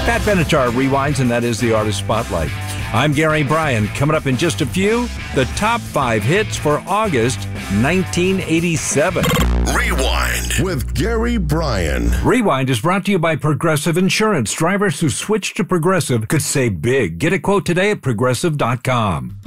Pat Benatar rewinds, and that is the Artist Spotlight. I'm Gary Bryan. Coming up in just a few, the top 5 hits for August 1987. Rewind with Gary Bryan. Rewind is brought to you by Progressive Insurance. Drivers who switch to Progressive could save big. Get a quote today at Progressive.com.